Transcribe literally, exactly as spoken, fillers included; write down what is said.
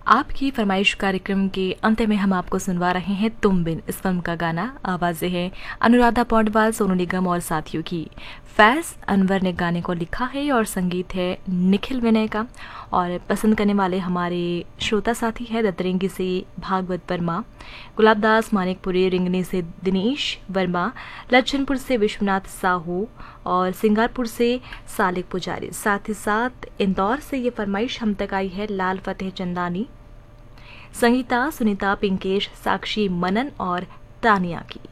आपकी फरमाइश कार्यक्रम के अंत में हम आपको सुनवा रहे हैं तुम बिन इस फिल्म का गाना। आवाज़ें हैं अनुराधा पौडवाल, सोनू निगम और साथियों की। फैज़ अनवर ने गाने को लिखा है और संगीत है निखिल विनय का। और पसंद करने वाले हमारे श्रोता साथी है दतरेंगी से भागवत वर्मा, गुलाबदास मानिकपुरी रिंगनी से दिनेश वर्मा, लच्छनपुर से विश्वनाथ साहू और सिंगारपुर से सालिक पुजारी। साथ ही साथ इंदौर से ये फरमाइश हम तक आई है लाल फतेह चंदानी, संगीता, सुनीता, पिंकेश, साक्षी, मनन और तानिया की।